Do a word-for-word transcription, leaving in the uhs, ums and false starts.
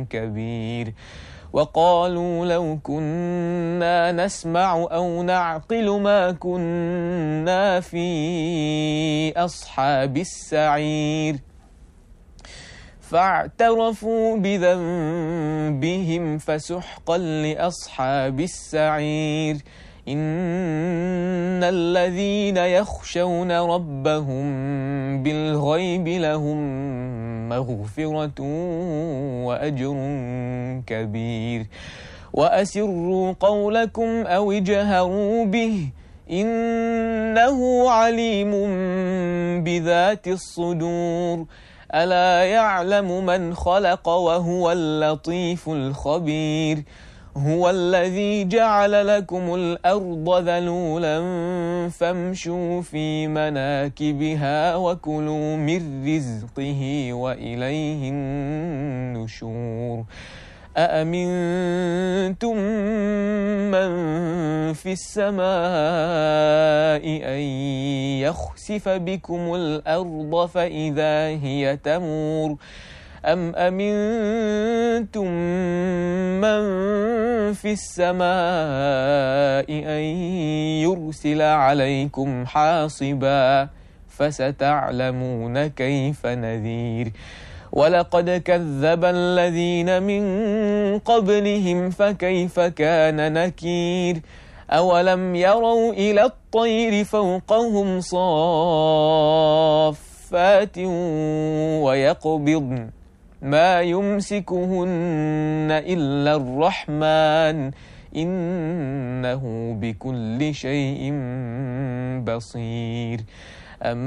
كبير وقالوا لو كنا نسمع أو نعقل ما كنا في أصحاب السعير فاعترفوا بذنبهم فسحقا لأصحاب السعير إن الذين يخشون ربهم بالغيب لهم مغفرة وأجر كبير وأسروا قولكم أو اجهروا به إنه عليم بذات الصدور ألا يعلم من خلق وهو اللطيف الخبير هو الذي جعل لكم الأرض ذلولا فامشوا في مناكبها وكلوا من رزقه وإليه النشور أأمنتم من في السماء أن يخسف بكم الأرض فإذا هي تمور أم أمنتم من في السماء أن يرسل عليكم حاصبا فستعلمون كيف نذير ولقد كذب الذين من قبلهم فكيف كان نكير أولم يروا إلى الطير فوقهم صافات ويقبضن ما يمسكهن إلا الرحمن إنه بكل شيء بصير أم